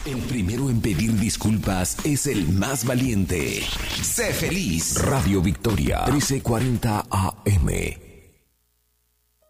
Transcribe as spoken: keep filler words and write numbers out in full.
El primero en pedir disculpas es el más valiente. Sé feliz. Radio Victoria, trece cuarenta A M.